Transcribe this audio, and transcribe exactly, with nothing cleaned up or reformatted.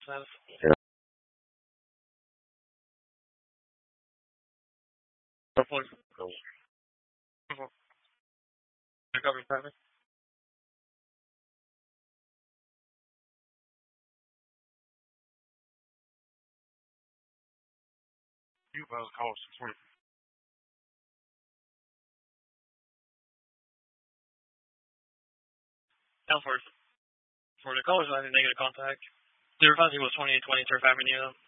status. Yeah. Hopefully. Recovery traffic. You will call six forty. Down for for the callers, I think negative contact. Their fuzzy was twenty-eight twenty Turf Avenue.